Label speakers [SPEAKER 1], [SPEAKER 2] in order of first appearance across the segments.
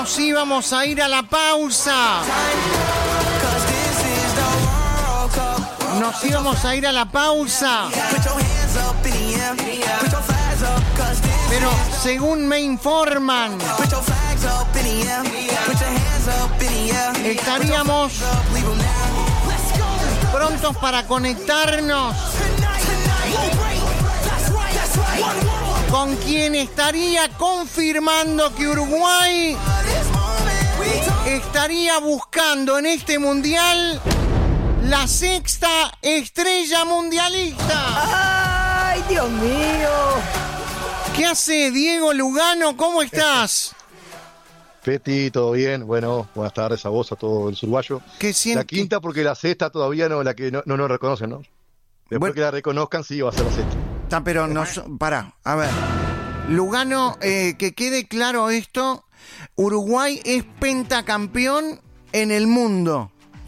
[SPEAKER 1] nos íbamos a ir a la pausa. Nos íbamos a ir a la pausa. Pero según me informan, estaríamos prontos para conectarnos con quien estaría confirmando que Uruguay estaría buscando en este mundial la sexta estrella mundialista.
[SPEAKER 2] ¡Ay, Dios mío!
[SPEAKER 1] ¿Qué hace Diego Lugano? ¿Cómo estás?
[SPEAKER 3] Peti, ¿todo bien? Bueno, buenas tardes a vos, a todo el uruguayo. La quinta porque la sexta todavía no, la que no nos reconocen, ¿no? Después que la reconozcan, sí, va a ser la sexta.
[SPEAKER 1] Pero pará, a ver. Lugano, que quede claro esto, Uruguay es pentacampeón en el mundo.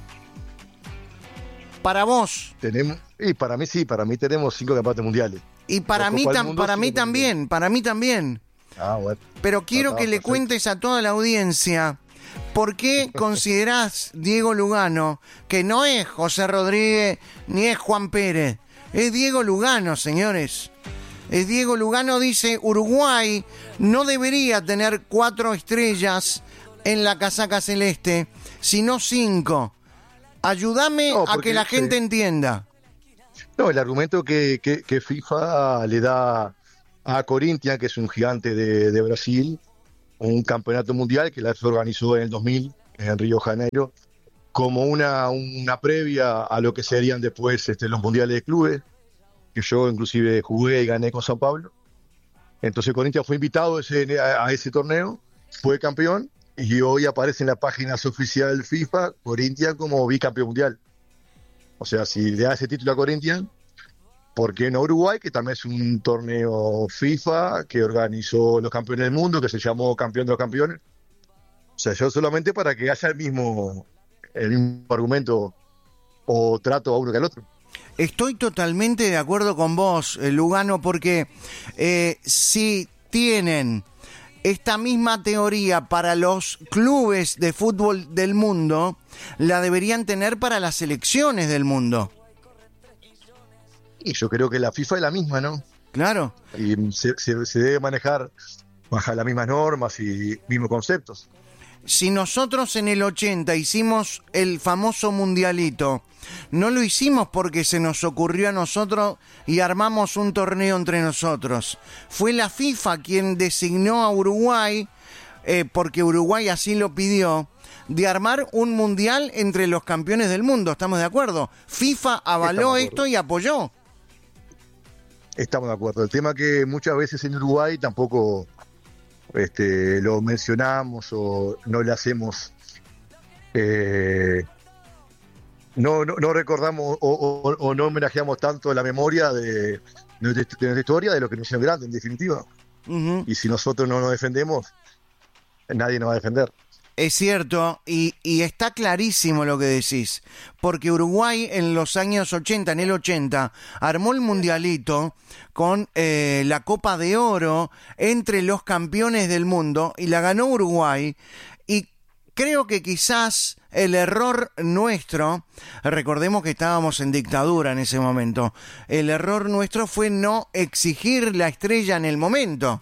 [SPEAKER 1] Para vos.
[SPEAKER 3] Y para mí sí, para mí tenemos 5 campeonatos mundiales.
[SPEAKER 1] Y para mí también.
[SPEAKER 3] Ah, bueno.
[SPEAKER 1] Pero quiero que le cuentes a toda la audiencia por qué considerás, Diego Lugano, que no es José Rodríguez ni es Juan Pérez, es Diego Lugano, señores. Es Diego Lugano, dice, Uruguay no debería tener 4 estrellas en la casaca celeste, sino 5. Ayúdame a que la gente entienda.
[SPEAKER 3] No, el argumento que FIFA le da a Corinthians, que es un gigante de Brasil, un campeonato mundial que la FIFA organizó en el 2000 en Río de Janeiro, como una previa a lo que serían después los mundiales de clubes, que yo inclusive jugué y gané con San Pablo. Entonces Corinthians fue invitado a ese torneo, fue campeón, y hoy aparece en la página oficial FIFA Corinthians como bicampeón mundial. O sea, si le da ese título a Corinthians, ¿por qué no Uruguay? Que también es un torneo FIFA que organizó los campeones del mundo, que se llamó Campeón de los Campeones. O sea, yo solamente para que haya el mismo argumento o trato a uno que al otro.
[SPEAKER 1] Estoy totalmente de acuerdo con vos, Lugano, porque si tienen esta misma teoría para los clubes de fútbol del mundo, la deberían tener para las selecciones del mundo.
[SPEAKER 3] Y yo creo que la FIFA es la misma, ¿no?
[SPEAKER 1] Claro.
[SPEAKER 3] Y se debe manejar bajo las mismas normas y mismos conceptos.
[SPEAKER 1] Si nosotros en el 80 hicimos el famoso mundialito, no lo hicimos porque se nos ocurrió a nosotros y armamos un torneo entre nosotros. Fue la FIFA quien designó a Uruguay, porque Uruguay así lo pidió, de armar un mundial entre los campeones del mundo. ¿Estamos de acuerdo? FIFA avaló esto y apoyó.
[SPEAKER 3] Estamos de acuerdo. El tema que muchas veces en Uruguay tampoco lo mencionamos o no le hacemos, no recordamos o no homenajeamos tanto la memoria de nuestra historia, de lo que nos hicieron grande, en definitiva. Uh-huh. Y si nosotros no nos defendemos, nadie nos va a defender.
[SPEAKER 1] Es cierto, y está clarísimo lo que decís, porque Uruguay en los años 80, en el 80, armó el mundialito con la Copa de Oro entre los campeones del mundo, y la ganó Uruguay, y creo que quizás el error nuestro, recordemos que estábamos en dictadura en ese momento, el error nuestro fue no exigir la estrella en el momento.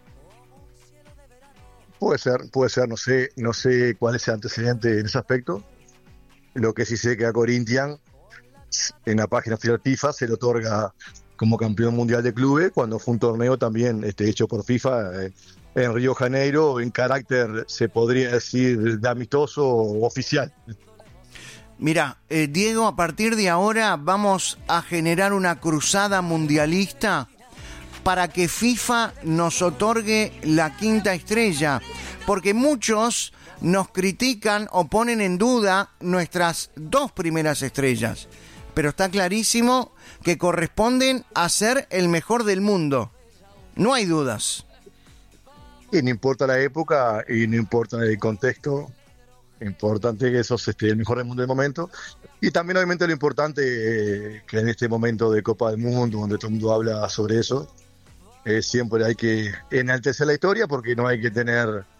[SPEAKER 3] Puede ser, no sé cuál es el antecedente en ese aspecto. Lo que sí sé que a Corinthians, en la página oficial FIFA, se le otorga como campeón mundial de clubes, cuando fue un torneo también hecho por FIFA en Río de Janeiro, en carácter, se podría decir, de amistoso o oficial.
[SPEAKER 1] Mira, Diego, a partir de ahora vamos a generar una cruzada mundialista para que FIFA nos otorgue la quinta estrella, porque muchos nos critican o ponen en duda nuestras 2 primeras estrellas, pero está clarísimo que corresponden a ser el mejor del mundo, no hay dudas.
[SPEAKER 3] Y no importa la época y no importa el contexto, importante que sos el mejor del mundo del momento, y también obviamente lo importante que en este momento de Copa del Mundo, donde todo el mundo habla sobre eso, siempre hay que enaltecer la historia, porque no hay que tener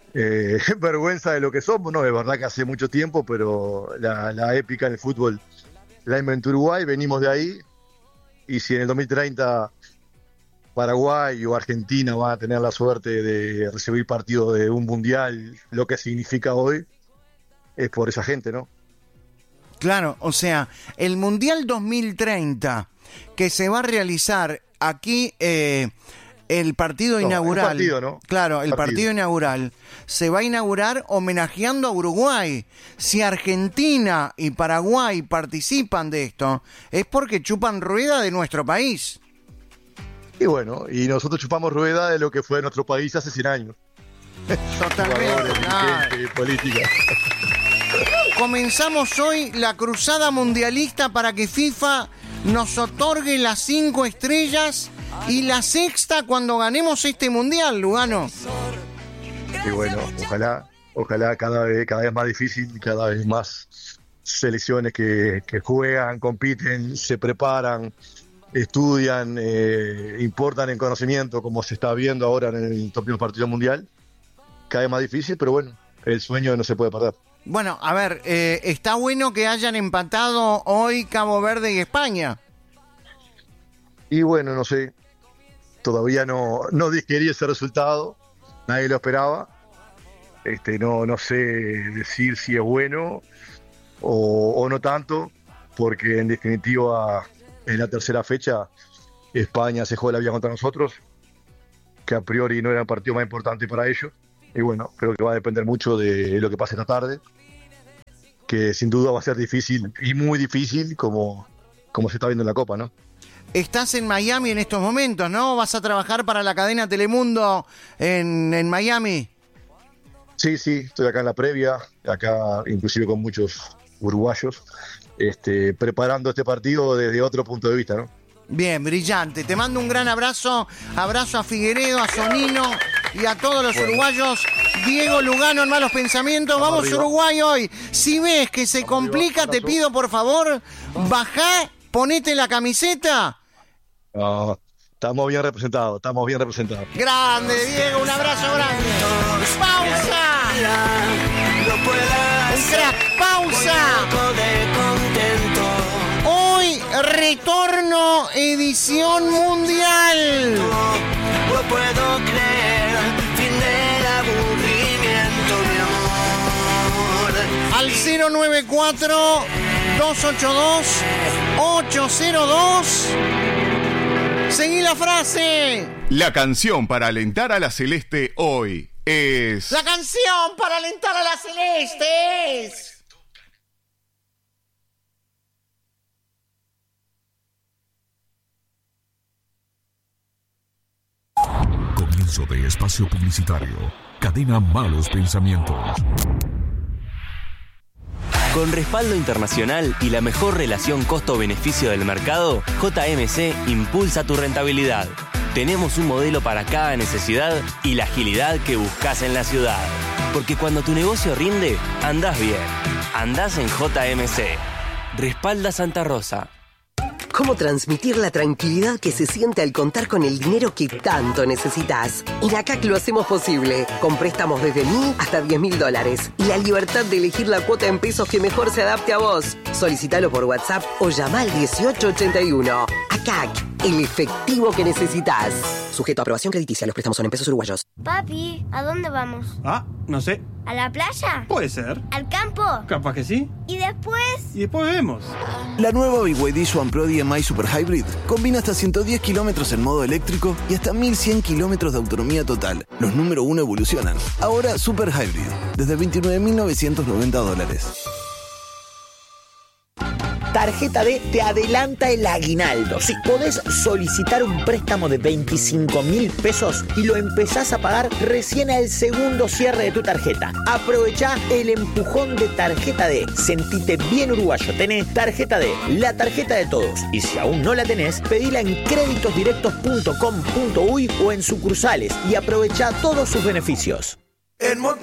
[SPEAKER 3] vergüenza de lo que somos, no, es verdad que hace mucho tiempo, pero la épica en el fútbol la inventó Uruguay, venimos de ahí, y si en el 2030 Paraguay o Argentina van a tener la suerte de recibir partidos de un mundial, lo que significa hoy, es por esa gente, ¿no?
[SPEAKER 1] Claro, o sea, el Mundial 2030 que se va a realizar aquí, el partido inaugural.
[SPEAKER 3] El partido, ¿no?
[SPEAKER 1] Claro, el partido inaugural se va a inaugurar homenajeando a Uruguay. Si Argentina y Paraguay participan de esto, es porque chupan rueda de nuestro país.
[SPEAKER 3] Y bueno, y nosotros chupamos rueda de lo que fue nuestro país hace 100 años.
[SPEAKER 1] Totalmente.
[SPEAKER 3] Política.
[SPEAKER 1] Comenzamos hoy la cruzada mundialista para que FIFA nos otorgue las 5 estrellas y la 6ª cuando ganemos este mundial, Lugano.
[SPEAKER 3] Y bueno, ojalá cada vez más difícil, cada vez más selecciones que juegan, compiten, se preparan, estudian, importan en conocimiento, como se está viendo ahora en el próximo partido mundial. Cada vez más difícil, pero bueno, el sueño no se puede perder.
[SPEAKER 1] Bueno, a ver, está bueno que hayan empatado hoy Cabo Verde y España.
[SPEAKER 3] Y bueno, no sé, todavía no digerí ese resultado, nadie lo esperaba. No sé decir si es bueno o no tanto, porque en definitiva en la tercera fecha España se juega la vida contra nosotros, que a priori no era el partido más importante para ellos. Y bueno, creo que va a depender mucho de lo que pase esta tarde, que sin duda va a ser difícil, y muy difícil, como se está viendo en la Copa, ¿no?
[SPEAKER 1] Estás en Miami en estos momentos, ¿no? ¿Vas a trabajar para la cadena Telemundo en Miami?
[SPEAKER 3] Sí, estoy acá en la previa, acá inclusive con muchos uruguayos, preparando este partido desde otro punto de vista, ¿no?
[SPEAKER 1] Bien, brillante. Te mando un gran abrazo. Abrazo a Figueredo, a Sonino y a todos los uruguayos. Diego Lugano en Malos Pensamientos. Vamos arriba. Uruguay hoy. Si ves que se complica, te pido por favor, bajá, ponete la camiseta.
[SPEAKER 3] No, estamos bien representados.
[SPEAKER 1] Grande, Diego, un abrazo grande. ¡Pausa! Un crack, pausa. Hoy retorno edición mundial.
[SPEAKER 2] No puedo creer, fin del aburrimiento, mi amor.
[SPEAKER 1] Al 094-282-802. Seguí la frase.
[SPEAKER 4] La canción para alentar a la Celeste hoy es...
[SPEAKER 1] La canción para alentar a la Celeste es...
[SPEAKER 5] Comienzo de espacio publicitario. Cadena Malos Pensamientos.
[SPEAKER 6] Con respaldo internacional y la mejor relación costo-beneficio del mercado, JMC impulsa tu rentabilidad. Tenemos un modelo para cada necesidad y la agilidad que buscas en la ciudad. Porque cuando tu negocio rinde, andás bien. Andás en JMC. Respalda Santa Rosa.
[SPEAKER 7] ¿Cómo transmitir la tranquilidad que se siente al contar con el dinero que tanto necesitas? En ACAC lo hacemos posible, con préstamos desde $1.000 hasta $10.000 y la libertad de elegir la cuota en pesos que mejor se adapte a vos. Solicítalo por WhatsApp o llama al 1881. ACAC, el efectivo que necesitas. Sujeto a aprobación crediticia, los préstamos son en pesos uruguayos.
[SPEAKER 8] Papi, ¿a dónde vamos?
[SPEAKER 9] No sé.
[SPEAKER 8] ¿A la playa?
[SPEAKER 9] Puede ser.
[SPEAKER 8] ¿Al campo?
[SPEAKER 9] Capaz que sí.
[SPEAKER 8] ¿Y después?
[SPEAKER 9] Y después vemos.
[SPEAKER 10] La nueva BYD Swan Pro DMI Super Hybrid combina hasta 110 kilómetros en modo eléctrico y hasta 1100 kilómetros de autonomía total. Los número 1 evolucionan. Ahora Super Hybrid, desde $29.990.
[SPEAKER 11] Tarjeta D te adelanta el aguinaldo. Sí, podés solicitar un préstamo de 25.000 pesos y lo empezás a pagar recién al segundo cierre de tu tarjeta. Aprovechá el empujón de Tarjeta D. Sentite bien uruguayo. Tenés Tarjeta D, la tarjeta de todos. Y si aún no la tenés, pedila en creditosdirectos.com.uy o en sucursales y aprovechá todos sus beneficios.